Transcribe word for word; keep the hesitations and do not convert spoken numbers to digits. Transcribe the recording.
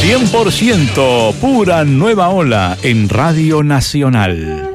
cien por ciento pura nueva ola en Radio Nacional.